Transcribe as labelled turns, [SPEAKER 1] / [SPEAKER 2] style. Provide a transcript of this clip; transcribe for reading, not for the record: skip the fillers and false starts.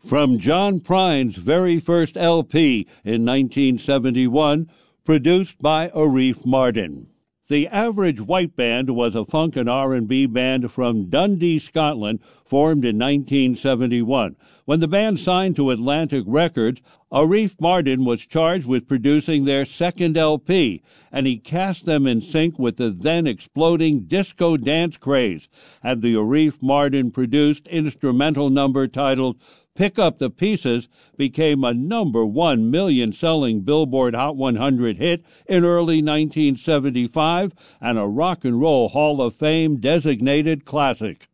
[SPEAKER 1] from John Prine's very first LP in 1971, produced by Arif Mardin. The Average White Band was a funk and R&B band from Dundee, Scotland, formed in 1971. When the band signed to Atlantic Records, Arif Mardin was charged with producing their second LP, and he cast them in sync with the then exploding disco dance craze, and the Arif Mardin produced instrumental number titled Pick Up the Pieces became a #1 million-selling Billboard Hot 100 hit in early 1975 and a Rock and Roll Hall of Fame designated classic.